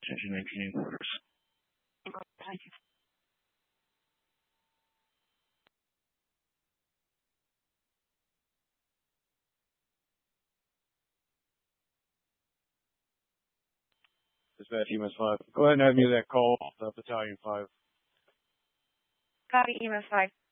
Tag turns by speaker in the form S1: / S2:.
S1: Attention engineering quarters.
S2: Thank you.
S1: Dispatch EMS 5. Go ahead and have me that call, Battalion 5.
S2: Copy, EMS 5.